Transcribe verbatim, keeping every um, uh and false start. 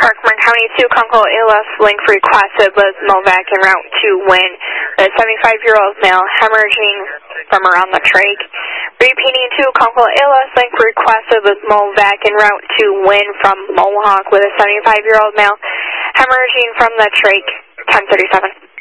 Parkman County two, Kunkel A L S link requested with Movac en route to win. The seventy-five-year-old male hemorrhaging from around the trach. Repeating two, Kunkel A L S link requested with Movac en route to win from Mohawk with a seventy-five-year-old male hemorrhaging from the trach. ten thirty-seven.